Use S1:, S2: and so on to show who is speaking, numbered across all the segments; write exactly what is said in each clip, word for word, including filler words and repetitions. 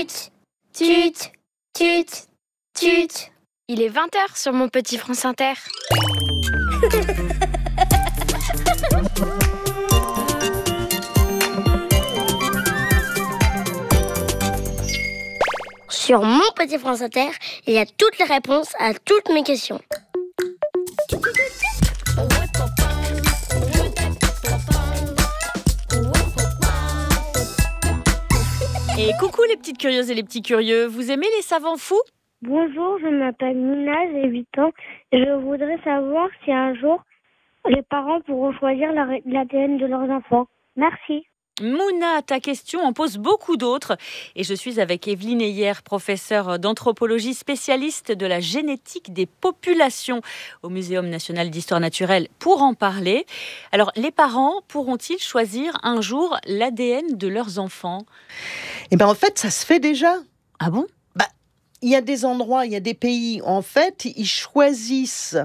S1: Tut, tut, tut, tut.
S2: Il est vingt heures sur mon petit France Inter.
S1: Sur mon petit France Inter, il y a toutes les réponses à toutes mes questions.
S3: Et coucou les petites curieuses et les petits curieux, vous aimez les savants fous ?
S4: Bonjour, je m'appelle Nina, j'ai huit ans et je voudrais savoir si un jour les parents pourront choisir l'A D N de leurs enfants. Merci.
S3: Mouna, ta question en pose beaucoup d'autres. Et je suis avec Evelyne Heyer, professeure d'anthropologie spécialiste de la génétique des populations au Muséum national d'histoire naturelle pour en parler. Alors, les parents pourront-ils choisir un jour l'A D N de leurs enfants ?
S5: Eh bien, en fait, ça se fait déjà.
S3: Ah bon ?
S5: Bah, il y a des endroits, il y a des pays, en fait, ils choisissent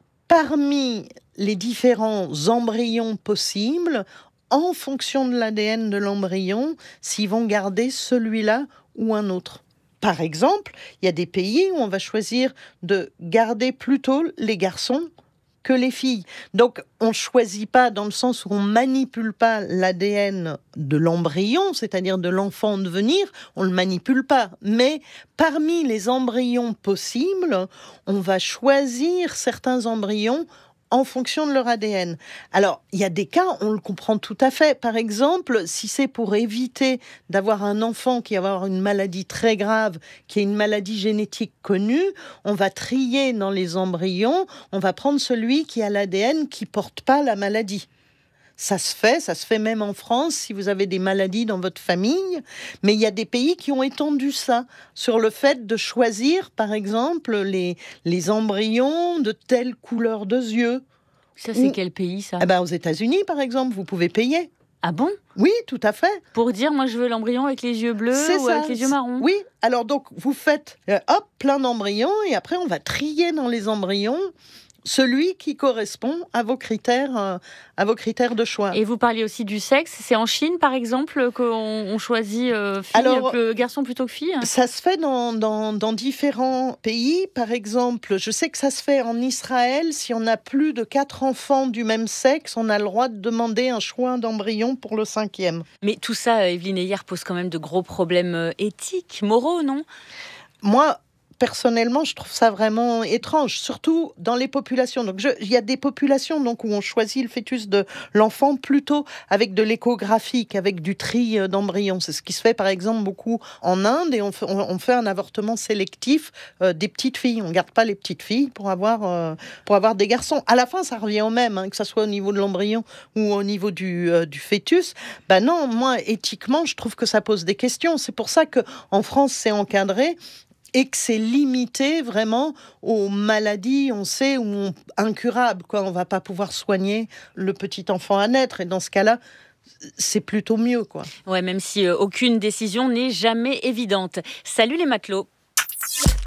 S5: parmi les différents embryons possibles, en fonction de l'A D N de l'embryon, s'ils vont garder celui-là ou un autre. Par exemple, il y a des pays où on va choisir de garder plutôt les garçons que les filles. Donc, on ne choisit pas dans le sens où on ne manipule pas l'A D N de l'embryon, c'est-à-dire de l'enfant en devenir, on ne le manipule pas. Mais parmi les embryons possibles, on va choisir certains embryons en fonction de leur A D N. Alors, il y a des cas, on le comprend tout à fait. Par exemple, si c'est pour éviter d'avoir un enfant qui va avoir une maladie très grave, qui est une maladie génétique connue, on va trier dans les embryons, on va prendre celui qui a l'A D N qui ne porte pas la maladie. Ça se fait, ça se fait même en France si vous avez des maladies dans votre famille. Mais il y a des pays qui ont étendu ça sur le fait de choisir, par exemple, les, les embryons de telle couleur de yeux.
S3: Ça, c'est
S5: Ou,
S3: quel pays, ça ?
S5: Eh ben, aux États-Unis, par exemple, vous pouvez payer.
S3: Ah bon ?
S5: Oui, tout à fait.
S3: Pour dire, moi, je veux l'embryon avec les yeux bleus
S5: C'est
S3: ou
S5: ça.
S3: avec les yeux marrons ?
S5: Oui, alors donc, vous faites, euh, hop, plein d'embryons, et après, on va trier dans les embryons celui qui correspond à vos critères, euh, à vos critères de choix.
S3: Et vous parliez aussi du sexe. C'est en Chine, par exemple, qu'on on choisit euh, fille,
S5: Alors,
S3: euh, garçon plutôt que fille ?
S5: Ça se fait dans, dans, dans différents pays. Par exemple, je sais que ça se fait en Israël. Si on a plus de quatre enfants du même sexe, on a le droit de demander un choix d'embryon pour le cinquième.
S3: Mais tout ça, Evelyne Heyer, pose quand même de gros problèmes éthiques, moraux, non ?
S5: Moi, personnellement, je trouve ça vraiment étrange, surtout dans les populations. Donc, je, il y a des populations donc, où on choisit le fœtus de l'enfant plutôt avec de l'échographie qu'avec du tri d'embryons. C'est ce qui se fait, par exemple, beaucoup en Inde, et on fait, on, on fait un avortement sélectif euh, des petites filles. On ne garde pas les petites filles pour avoir, euh, pour avoir des garçons. À la fin, ça revient au même, hein, que ce soit au niveau de l'embryon ou au niveau du, euh, du fœtus. Ben non, moi, éthiquement, je trouve que ça pose des questions. C'est pour ça qu'en France, c'est encadré. Et que c'est limité vraiment aux maladies, on sait, où on, incurables, quoi. On ne va pas pouvoir soigner le petit enfant à naître. Et dans ce cas-là, c'est plutôt mieux, quoi.
S3: Ouais, même si euh, aucune décision n'est jamais évidente. Salut les matelots.